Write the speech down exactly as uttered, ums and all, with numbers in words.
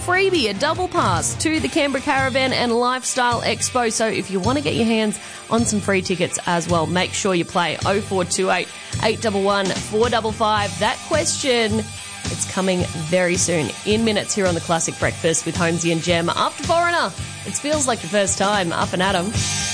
freebie, a double pass to the Canberra Caravan and Lifestyle Expo. So if you want to get your hands on some free tickets as well, make sure you play oh four two eight, eight one one, four five five. That question, it's coming very soon, in minutes here on the Classic Breakfast with Holmesy and Jem. After Foreigner, it feels like the first time. Up and Adam.